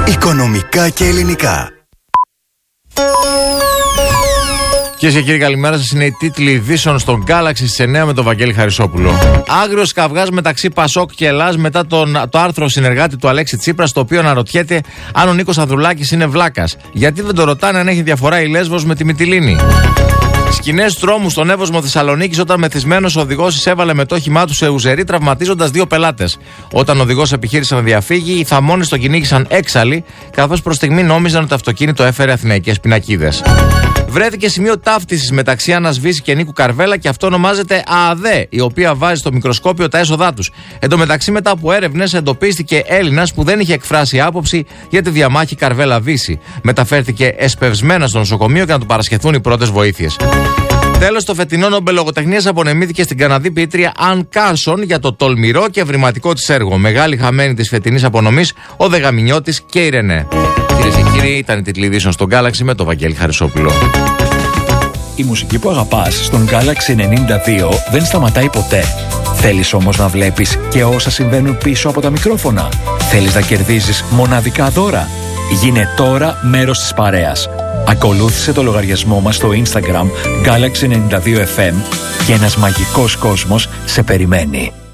Οικονομικά και ελληνικά. Κυρίες και κύριοι, καλημέρα σας. Είναι οι τίτλοι ειδήσεων στον Galaxy στις 9 με τον Βαγγέλη Χαρισόπουλο. Άγριος καυγάς μεταξύ Πασόκ και Ελλάς μετά το άρθρο συνεργάτη του Αλέξη Τσίπρα, στο οποίο αναρωτιέται αν ο Νίκος Ανδρουλάκης είναι βλάκας. Γιατί δεν το ρωτάνε αν έχει διαφορά η Λέσβος με τη Μυτιλήνη. Σκηνές τρόμου στον Εύωσμο Θεσσαλονίκης όταν μεθυσμένος οδηγός εισέβαλε με το όχημά του σε ουζερί, τραυματίζοντας 2 πελάτες. Όταν ο οδηγός επιχείρησε να διαφύγει, οι θαμώνες τον κυνήγησαν έξαλλοι, καθώς προς στιγμή νόμιζαν ότι το αυτοκίνητο έφερε αθηναϊκές πινακίδες. Βρέθηκε σημείο ταύτισης μεταξύ Άννας Βύση και Νίκου Καρβέλα και αυτό ονομάζεται ΑΑΔΕ, η οποία βάζει στο μικροσκόπιο τα έσοδά τους. Εν τω μεταξύ, μετά από έρευνες, εντοπίστηκε Έλληνας που δεν είχε εκφράσει άποψη για τη διαμάχη Καρβέλα-Βύση. Μεταφέρθηκε εσπευσμένα στο νοσοκομείο για να του παρασχεθούν οι πρώτες βοήθειες. Τέλος, το φετινό Νόμπελ Λογοτεχνίας απονεμήθηκε στην Καναδή ποιήτρια Αν Κάρσον για το τολμηρό και ευρηματικό της έργο. Μεγάλη χαμένη της φετινής απονομής, ο Δεγαμινιώτης και η Ρενέ. Κυρίες και κύριοι, ήταν η τίτλοι ειδήσεων στον Galaxy με τον Βαγγέλη Χαρισόπουλο. Η μουσική που αγαπάς στον Galaxy 92 δεν σταματάει ποτέ. Θέλεις όμως να βλέπεις και όσα συμβαίνουν πίσω από τα μικρόφωνα. Θέλεις να κερδίζεις μοναδικά δώρα. Γίνε τώρα μέρος της παρέας. Ακολούθησε το λογαριασμό μας στο Instagram Galaxy 92FM και ένας μαγικός κόσμος σε περιμένει.